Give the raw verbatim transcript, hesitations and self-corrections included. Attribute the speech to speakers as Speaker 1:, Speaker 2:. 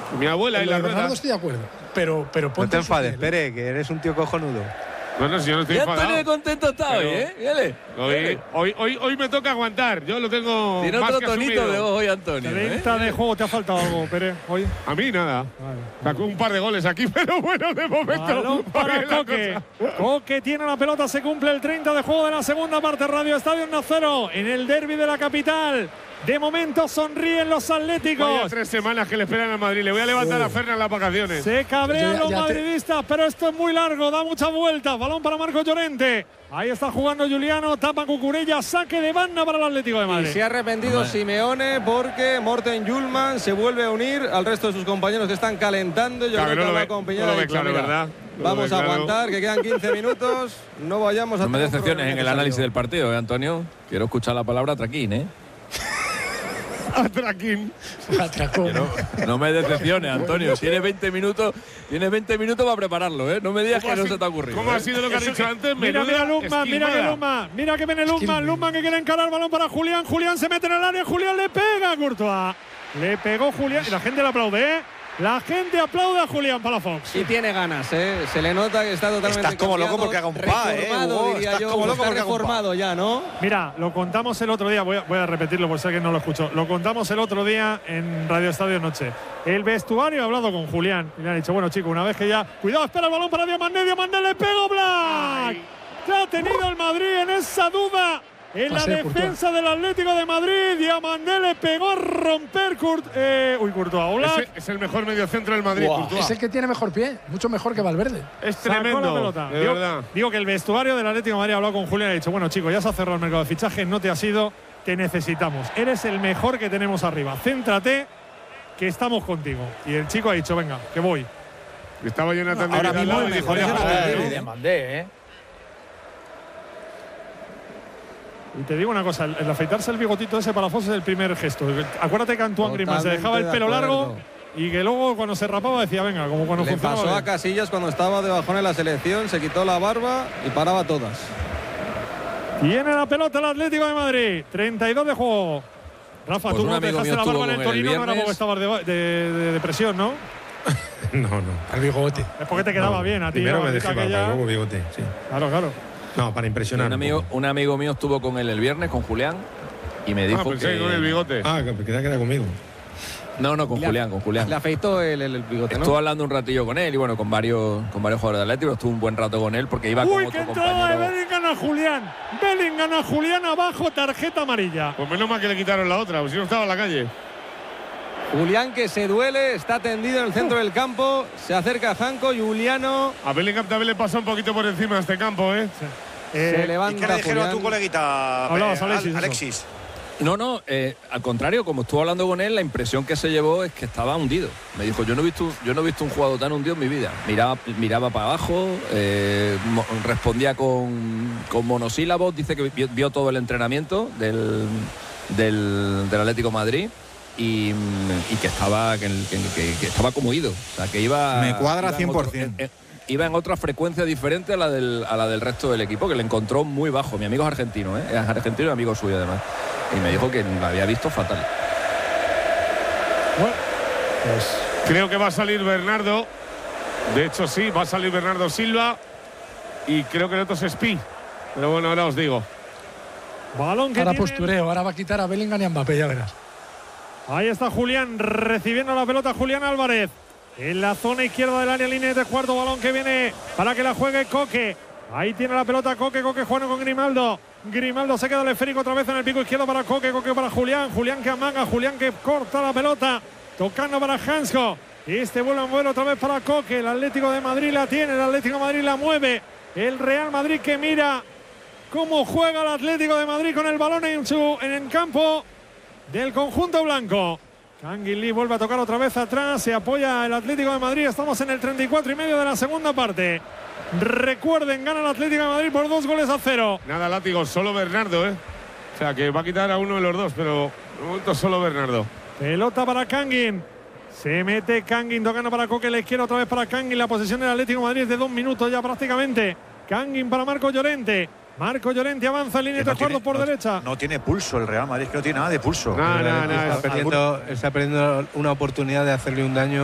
Speaker 1: Mi abuela y la
Speaker 2: Bernardo estoy de acuerdo. Pero, pero
Speaker 3: no te enfades, Pere, que eres un tío cojonudo.
Speaker 1: Bueno, si yo no estoy
Speaker 4: y
Speaker 1: enfadado.
Speaker 4: Antonio contento está
Speaker 1: Pero
Speaker 4: hoy, ¿eh? Fíjale.
Speaker 1: Hoy, hoy, hoy, hoy me toca aguantar. Yo lo tengo.
Speaker 4: Tiene
Speaker 1: más
Speaker 4: otro
Speaker 1: que
Speaker 4: tonito
Speaker 1: asumido.
Speaker 4: de voz hoy, Antonio.
Speaker 5: treinta
Speaker 4: ¿eh?
Speaker 5: de juego, ¿te ha faltado algo, Pérez, hoy?
Speaker 1: A mí nada.
Speaker 5: Vale.
Speaker 1: Sacó un par de goles aquí, pero bueno, de momento.
Speaker 5: Balón para
Speaker 1: la
Speaker 5: Coque.
Speaker 1: cosa.
Speaker 5: Coque tiene la pelota, se cumple el treinta de juego de la segunda parte. Radio Estadio uno cero en el derbi de la capital. De momento sonríen los atléticos.
Speaker 1: Vaya tres semanas que le esperan al Madrid. Le voy a levantar
Speaker 5: Uh.
Speaker 1: a Fernan las vacaciones.
Speaker 5: Se cabrean
Speaker 2: Ya-
Speaker 5: los
Speaker 2: ya te-
Speaker 5: madridistas, pero esto es muy largo, da muchas vueltas. Balón para Marco Llorente. Ahí está jugando Juliano, tapa Cucurella, saque de banda para el Atlético de
Speaker 6: Y
Speaker 5: Madrid.
Speaker 6: se ha arrepentido Simeone porque Morten Julman se vuelve a unir al resto de sus compañeros que están calentando. Yo
Speaker 1: Claro,
Speaker 6: creo que
Speaker 1: no lo
Speaker 6: habla
Speaker 1: ve-
Speaker 6: con
Speaker 1: no
Speaker 6: Peña
Speaker 1: lo
Speaker 6: y ha
Speaker 1: ve
Speaker 6: dicho,
Speaker 1: claro,
Speaker 6: "Mira,
Speaker 1: ¿verdad? No lo
Speaker 6: vamos
Speaker 1: ve
Speaker 6: a
Speaker 1: claro".
Speaker 6: aguantar, que quedan quince minutos. No vayamos a
Speaker 4: No me
Speaker 6: tener un
Speaker 4: decepciones
Speaker 6: problema
Speaker 4: en el
Speaker 6: necesario".
Speaker 4: análisis del partido, ¿eh, Antonio? Quiero escuchar la palabra traquín, ¿eh?
Speaker 1: Atraquín.
Speaker 2: Atracó.
Speaker 4: No, no me decepciones, Antonio. Tienes veinte minutos, tienes veinte minutos para prepararlo, ¿eh? No me digas que no se te ha ocurrido.
Speaker 1: ¿Cómo
Speaker 4: ¿eh?
Speaker 1: ha sido lo que has dicho antes?
Speaker 5: Mira,
Speaker 1: Menuda
Speaker 5: mira Luzman, mira que
Speaker 1: esquilmada.
Speaker 5: Luzman, mira que viene Luzman, Luzman que quiere encarar, balón para Julián, Julián se mete en el área, Julián le pega a Courtois. Le pegó Julián y la gente le aplaude, ¿eh? La gente aplaude a Julián Palafox.
Speaker 6: Y tiene ganas, ¿eh? Se le nota que está totalmente
Speaker 3: Estás como loco
Speaker 6: cambiado,
Speaker 3: porque haga un pa, ¿eh,
Speaker 6: reformado,
Speaker 3: Hugo?
Speaker 6: diría
Speaker 3: Estás
Speaker 6: yo,
Speaker 3: como loco
Speaker 6: está
Speaker 3: porque haga un pa.
Speaker 6: reformado ya, ¿no?
Speaker 5: Mira, lo contamos el otro día, voy a, voy a repetirlo por si alguien no lo escuchó. Lo contamos el otro día en Radio Estadio Noche. El vestuario ha hablado con Julián y le ha dicho, bueno chicos, una vez que ya… Cuidado, espera el balón para Diamandé, Diamandé le pegó Black. ¿Qué ha tenido el Madrid en esa duda? En la
Speaker 2: Pase,
Speaker 5: defensa del Atlético de Madrid, Diamandé le pegó a romper Kurt, eh, uy, Courtois. Black.
Speaker 1: Ese es el mejor mediocentro del Madrid,
Speaker 2: Wow.
Speaker 1: Courtois.
Speaker 2: Es el que tiene mejor pie, mucho mejor que Valverde.
Speaker 1: Es
Speaker 5: Sacó la
Speaker 1: tremendo,
Speaker 5: pelota.
Speaker 1: de
Speaker 5: Digo,
Speaker 1: verdad.
Speaker 5: digo que el vestuario del Atlético de Madrid ha hablado con Julián y ha dicho, bueno chicos, ya se ha cerrado el mercado de fichajes, no te has ido, te necesitamos. Eres el mejor que tenemos arriba. Céntrate, que estamos contigo. Y el chico ha dicho, venga, que voy.
Speaker 1: Estaba Jonathan
Speaker 2: Ahora
Speaker 1: David al
Speaker 2: mismo
Speaker 1: lado
Speaker 2: el
Speaker 1: y dijo,
Speaker 2: mejor es
Speaker 1: "Ya,
Speaker 2: el
Speaker 1: joder,
Speaker 2: Atlético".
Speaker 1: ¿no?".
Speaker 3: Diamandé, ¿eh?
Speaker 5: Y te digo una cosa, el, el afeitarse el bigotito ese para Fox es el primer gesto. Acuérdate que Antoine Griezmann se dejaba el
Speaker 6: Totalmente
Speaker 5: pelo
Speaker 6: de
Speaker 5: largo
Speaker 6: acuerdo.
Speaker 5: y que luego cuando se rapaba decía, venga, como cuando
Speaker 6: Le
Speaker 5: funcionaba
Speaker 6: pasó a
Speaker 5: bien.
Speaker 6: Casillas cuando estaba de bajón en la selección, se quitó la barba y paraba todas.
Speaker 5: Tiene la pelota el Atlético de Madrid. treinta y dos de juego. Rafa,
Speaker 4: Pues
Speaker 5: tú
Speaker 4: un
Speaker 5: no te
Speaker 4: amigo
Speaker 5: dejaste
Speaker 4: mío
Speaker 5: la
Speaker 4: estuvo
Speaker 5: barba en el
Speaker 4: con él el
Speaker 5: Torino, no era
Speaker 4: viernes.
Speaker 5: porque estabas de, de, de depresión, ¿no?
Speaker 7: No, no.
Speaker 2: Al bigote.
Speaker 5: Es porque te quedaba
Speaker 7: No,
Speaker 5: bien a ti.
Speaker 7: Primero
Speaker 5: la
Speaker 7: me dejé
Speaker 5: barbica
Speaker 7: barba,
Speaker 5: aquella.
Speaker 7: luego bigote, sí.
Speaker 5: Claro, claro.
Speaker 7: No, para impresionar.
Speaker 4: Un amigo, un amigo mío estuvo con él el viernes, con Julián, y me dijo
Speaker 1: Ah, pensé
Speaker 4: que…
Speaker 1: con el bigote.
Speaker 7: Ah, que queda que era conmigo.
Speaker 4: No, no, con Julián, con Julián.
Speaker 6: Le afeitó el, el, el bigote, ¿no?
Speaker 4: Estuve hablando un ratillo con él y bueno, con varios, con varios jugadores de Atlético. Estuve un buen rato con él porque iba con
Speaker 5: Uy, qué
Speaker 4: otro
Speaker 5: entrada de
Speaker 4: compañero.
Speaker 5: Bellingham a Julián. Bellingham a Julián abajo, tarjeta amarilla.
Speaker 1: Pues menos mal que le quitaron la otra, pues si no estaba en la calle.
Speaker 6: Julián que se duele, está tendido en el centro del campo, se acerca a Janko, Juliano
Speaker 1: A Bellingham también le pasa un poquito por encima de este campo, ¿eh?
Speaker 5: Eh,
Speaker 6: se
Speaker 3: ¿Y
Speaker 6: levanta
Speaker 3: qué le dijeron a tu
Speaker 6: Julián.
Speaker 3: coleguita,
Speaker 5: Hablabas,
Speaker 3: eh,
Speaker 5: Alexis, eso.
Speaker 3: Alexis?
Speaker 4: No, no, eh, al contrario, como estuve hablando con él, la impresión que se llevó es que estaba hundido. Me dijo, yo no he visto, yo no he visto un jugador tan hundido en mi vida. Miraba, miraba para abajo, eh, mo- respondía con, con monosílabos, dice que vio, vio todo el entrenamiento del, del, del Atlético de Madrid. Y, y que estaba que, que- que- que estaba como ido, o sea que iba
Speaker 8: Me cuadra
Speaker 4: iba en
Speaker 8: cien por
Speaker 4: otro-
Speaker 8: cien.
Speaker 4: en- en- iba en otra frecuencia diferente a la del a la del resto del equipo, que le encontró muy bajo. Mi amigo es argentino, ¿eh? Es argentino y amigo suyo además, y me dijo que lo había visto fatal.
Speaker 5: Bueno, pues
Speaker 1: Creo que va a salir Bernardo. De hecho, sí, va a salir Bernardo Silva. Y creo que el otro es Spi. Pero bueno, ahora os digo.
Speaker 5: balón que
Speaker 2: Ahora
Speaker 5: tiene.
Speaker 2: postureo, ahora va a quitar a Bellingham y a Mbappé, ya verás.
Speaker 5: Ahí está Julián recibiendo la pelota, Julián Álvarez. En la zona izquierda del área, línea de tres cuartos, balón que viene para que la juegue Coque. Ahí tiene la pelota Coque, Coque jugando con Grimaldo. Grimaldo se queda el esférico otra vez en el pico izquierdo para Coque, Coque para Julián. Julián que amaga, Julián que corta la pelota. Tocando para Hansko. Este vuelve a mover otra vez para Coque. El Atlético de Madrid la tiene, el Atlético de Madrid la mueve. El Real Madrid que mira cómo juega el Atlético de Madrid con el balón en, su, en el campo del conjunto blanco. Kangin Lee vuelve a tocar otra vez atrás. Se apoya el Atlético de Madrid. Estamos en el treinta y cuatro y medio de la segunda parte. Recuerden, gana el Atlético de Madrid por dos goles a cero.
Speaker 1: Nada, látigo, solo Bernardo, ¿eh? O sea, que va a quitar a uno de los dos, pero de momento solo Bernardo.
Speaker 5: Pelota para Kangin. Se mete Kangin tocando para Coque. La izquierda otra vez para Kangin. La posesión del Atlético de Madrid es de dos minutos ya prácticamente. Kangin para Marco Llorente. Marco Llorente avanza en línea de
Speaker 3: Que no
Speaker 5: tres cuartos
Speaker 3: tiene-
Speaker 5: por
Speaker 3: no-
Speaker 5: derecha.
Speaker 3: No tiene pulso el Real Madrid, es que no tiene nada de pulso.
Speaker 1: Nada, nada, nada.
Speaker 8: Está perdiendo, está perdiendo una oportunidad de hacerle un daño